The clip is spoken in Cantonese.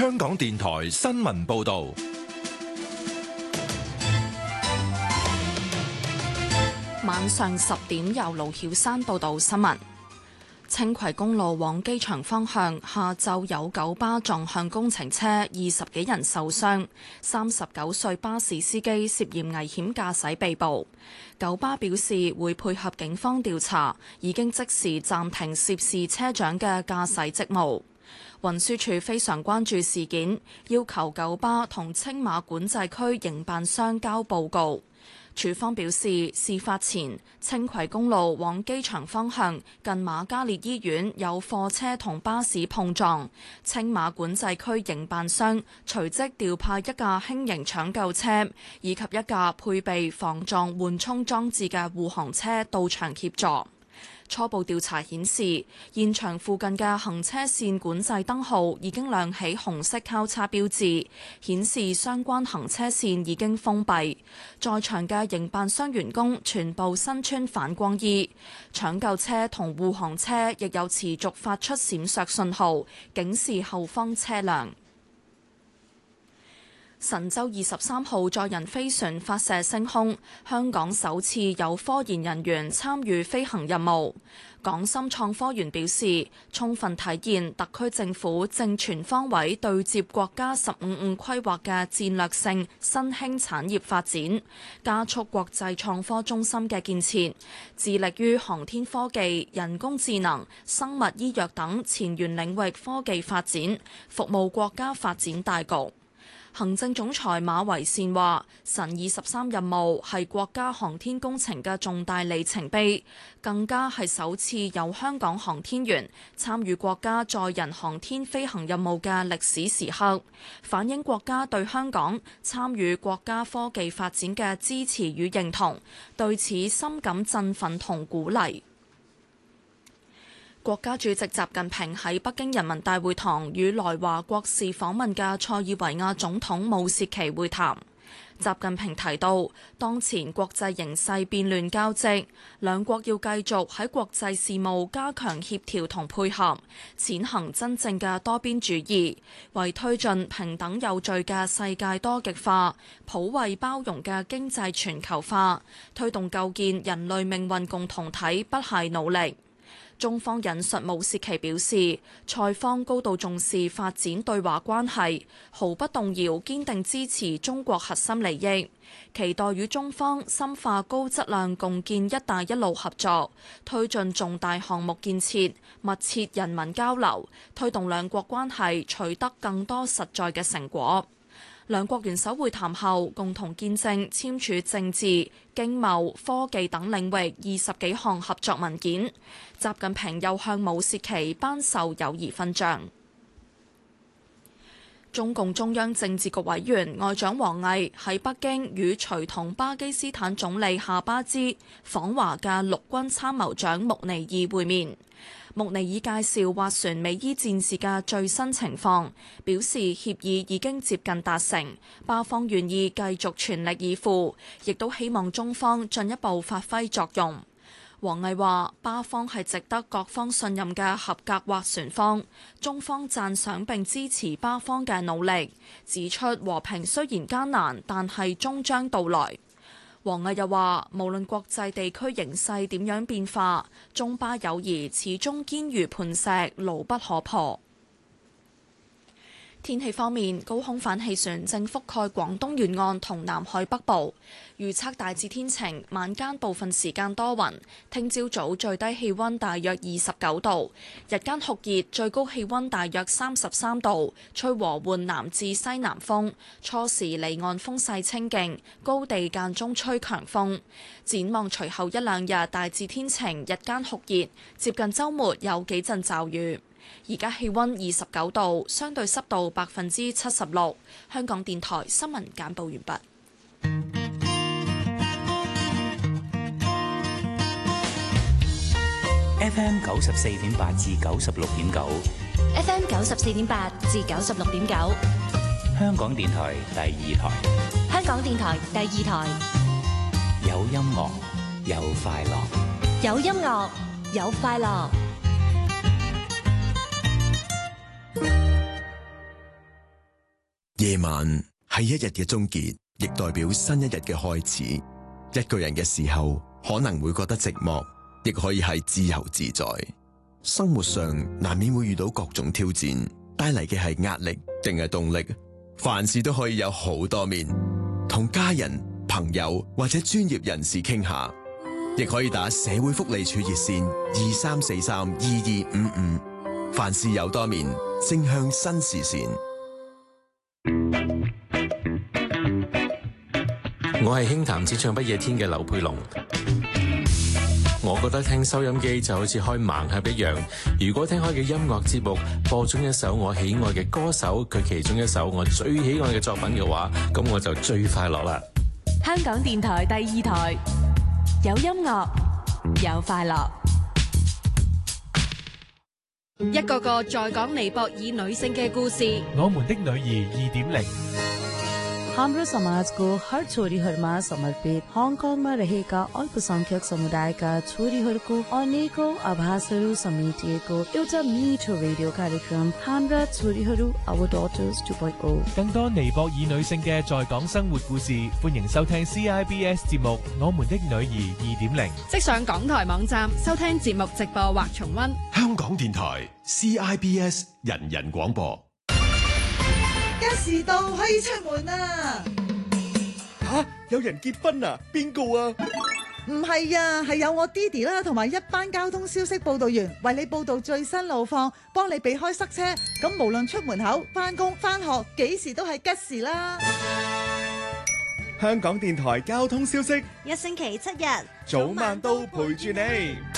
香港電台新聞報道。 晚上10點由盧曉山報道新聞。青葵公路往機場方向下晝有九巴撞向工程車，20幾人受傷。39歲巴士司機涉嫌危險駕駛被捕。九巴表示會配合警方調查，已經即時暫停涉事車長嘅駕駛職務。運輸署非常關注事件，要求九巴同青馬管制區營辦商交報告。署方表示，事發前青葵公路往機場方向近瑪嘉烈醫院有貨車同巴士碰撞，青馬管制區營辦商隨即調派一架輕型搶救車以及一架配備防撞緩衝裝置嘅護航車到場協助。初步調查顯示，現場附近嘅行車線管制燈號已經亮起紅色交叉標誌，顯示相關行車線已經封閉。在場嘅營辦商員工全部身穿反光衣，搶救車同護航車亦有持續發出閃爍信號，警示後方車輛。神舟23號載人飛船發射升空，香港首次有科研人員參與飛行任務。港深創科園表示，充分體現特區政府正全方位對接國家15規劃嘅戰略性新興產業發展，加速國際創科中心嘅建設，致力於航天科技、人工智能、生物醫藥等前沿領域科技發展，服務國家發展大局。行政總裁馬維善話：神23任務係國家航天工程嘅重大里程碑，更加係首次有香港航天員參與國家載人航天飛行任務嘅歷史時刻，反映國家對香港參與國家科技發展嘅支持與認同，對此深感振奮同鼓勵。國家主席習近平喺北京人民大會堂與來華國事訪問嘅塞爾維亞總統武契奇會談。習近平提到，當前國際形勢變亂交織，兩國要繼續喺國際事務加強協調同配合，踐行真正嘅多邊主義，為推進平等有序嘅世界多極化、普惠包容嘅經濟全球化，推動構建人類命運共同體不懈努力。中方引述武契奇表示，塞方高度重視發展對華關係，毫不動搖堅定支持中國核心利益，期待與中方深化高質量共建一帶一路合作，推進重大項目建設，密切人民交流，推動兩國關係取得更多實在嘅成果。兩國元首會談後，共同見證簽署政治、經貿、科技等領域20幾項合作文件。習近平又向武契奇頒授友誼勳章。中共中央政治局委員外長王毅喺北京與隨同巴基斯坦總理夏巴茲訪華嘅陸軍參謀長穆尼爾會面。穆尼爾介紹斡旋美伊戰事嘅最新情況，表示協議已經接近達成，巴方願意繼續全力以赴，亦都希望中方進一步發揮作用。王毅話：巴方係值得各方信任嘅合格斡旋方，中方讚賞並支持巴方嘅努力，指出和平雖然艱難，但係終將到來。王毅又話：無論國際地區形勢點樣變化，中巴友誼始終堅如磐石，牢不可破。天氣方面，高空反氣旋正覆蓋廣東沿岸同南海北部，預測大致天晴，晚間部分時間多雲。聽朝早最低氣溫大約29度，日間酷熱，最高氣溫大約33度，吹和緩南至西南風，初時離岸風勢清勁，高地間中吹強風。展望隨後一兩日大致天晴，日間酷熱，接近週末有幾陣驟雨。而家氣溫29度，相對濕度76%。香港電台新聞簡報完畢。 FM 94.8至96.9 ，FM 94.8至96.9， 香港電台第二台。 香港電台第二台， 有音樂，有快樂， 有音樂，有快樂。 夜晚係一日嘅終結，亦代表新一日嘅開始。一個人嘅時候可能會覺得寂寞，亦可以係自由自在。生活上難免會遇到各種挑戰，帶嚟嘅係壓力定係動力？凡事都可以有好多面，同家人、朋友或者專業人士傾下，亦可以打社會福利處熱線23432255。凡事有多面，正向新視線。 我係輕談只唱不夜天嘅劉佩龍。我覺得聽收音機就好似開盲盒一樣，如果聽開嘅音樂節目播中一首我喜愛嘅歌手佢其中一首我最喜愛嘅作品嘅話，咁我就最快樂啦。 香港電台第2台，有音樂，有快樂。 一個個在港尼泊爾女性嘅故事。 我們的女兒2.0。 हाम्रो समाजको हर छोरीहरूमा समर्पित हङकङमा रहेका अल्पसंख्यक समुदायका छोरीहरूको अनेकौं आभासहरू समेटिएको एउटा मिठो रेडियो कार्यक्रम हाम्रा छोरीहरू Our Daughters 2.0。 更多尼泊爾女性嘅在港生活故事，歡迎收聽 CIBS 節目《我們的女兒2.0》。 即上港台網站收聽節目直播或重溫。 香港電台 CIBS 人人廣播。 吉時到可以出門啦！ 吓，有人結婚啊？邊個啊？ 唔係啊，係有我爹哋啦，同埋一班交通消息報道員為你報道最新路況，幫你避開塞車。咁無論出門口、翻工、翻學，幾時都係吉時啦！ 香港電台交通消息， 一星期7日， 早晚都陪住你。